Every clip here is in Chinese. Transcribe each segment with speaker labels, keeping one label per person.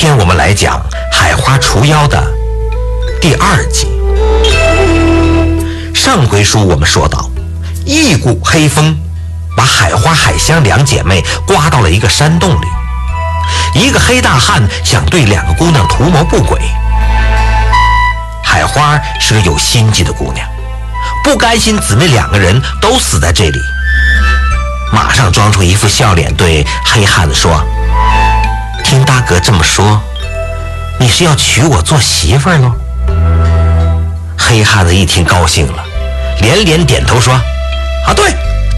Speaker 1: 天我们来讲海花除妖的第2集。上回书我们说到，一股黑风把海花、海香2姐妹刮到了一个山洞里。一个黑大汉想对2个姑娘图谋不轨。海花是个有心计的姑娘，不甘心姊妹2个人都死在这里，马上装出一副笑脸对黑汉子说：听大哥这么说，你是要娶我做媳妇儿喽？黑汉子一听高兴了，连连点头说：啊，对，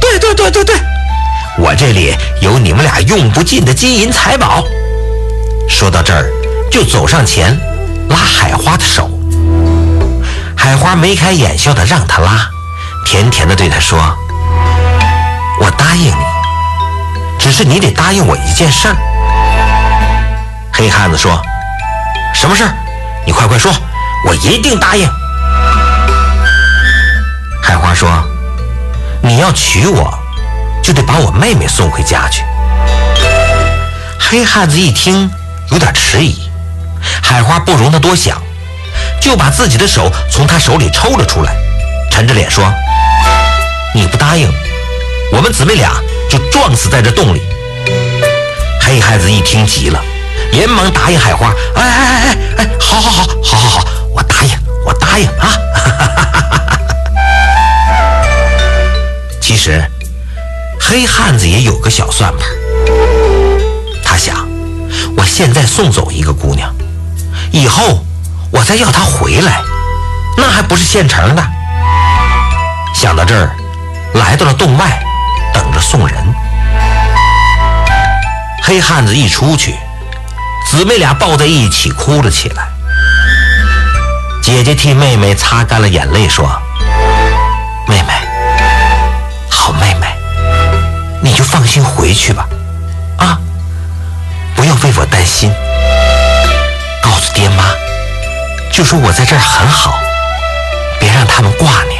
Speaker 1: 我这里有你们俩用不尽的金银财宝。说到这儿，就走上前拉海花的手。海花眉开眼笑的让他拉，甜甜的对他说：我答应你，只是你得答应我一件事儿。黑汉子说：什么事儿？你快说，我一定答应。海花说：你要娶我，就得把我妹妹送回家去。黑汉子一听有点迟疑，海花不容他多想，就把自己的手从他手里抽了出来，沉着脸说：你不答应，我们姊妹俩就撞死在这洞里。黑汉子一听急了，连忙答应海花：哎，好，我答应啊。其实黑汉子也有个小算盘，他想，我现在送走一个姑娘，以后我再要她回来，那还不是现成的。想到这儿，来到了洞外，等着送人。黑汉子一出去，姊妹俩抱在一起哭了起来。姐姐替妹妹擦干了眼泪说：妹妹，好妹妹，你就放心回去吧，啊，不要为我担心，告诉爹妈，就说我在这儿很好，别让他们挂念。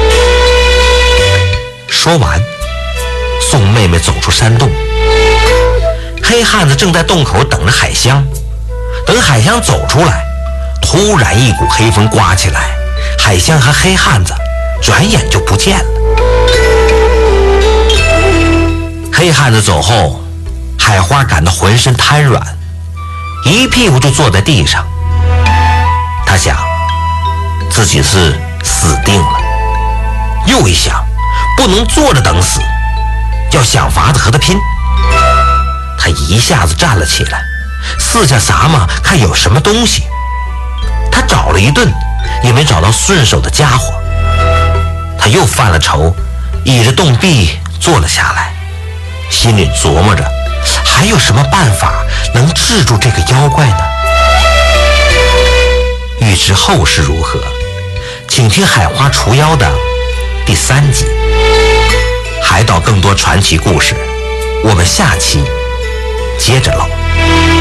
Speaker 1: 说完，送妹妹走出山洞。黑汉子正在洞口等着海香，等海香走出来，突然一股黑风刮起来，海香和黑汉子转眼就不见了。黑汉子走后，海花感到浑身瘫软，一屁股就坐在地上。他想，自己是死定了。又一想，不能坐着等死，要想法子和他拼。他一下子站了起来，四下撒嘛，看有什么东西。他找了一顿，也没找到顺手的家伙。他又犯了愁，倚着洞壁坐了下来，心里琢磨着，还有什么办法能治住这个妖怪呢？欲知后事如何，请听海花除妖的第3集。海岛更多传奇故事，我们下期接着唠。